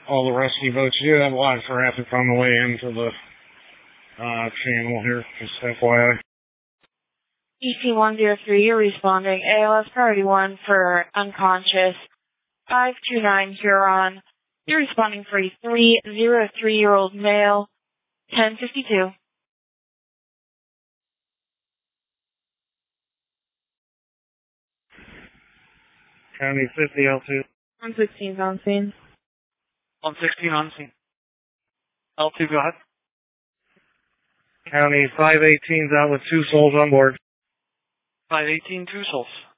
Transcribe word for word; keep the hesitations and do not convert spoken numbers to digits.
all the rescue boats. You do have live traffic on the way into the uh, channel here, just F Y I. E T one oh three, you're responding. A L S priority one for unconscious. five two nine Huron. You're responding for a three oh three-year-old male. ten fifty-two. County fifty L two. one sixteen on scene. one sixteen on scene. L two, go ahead. County five eighteen's out with two souls on board. five eighteen, two souls.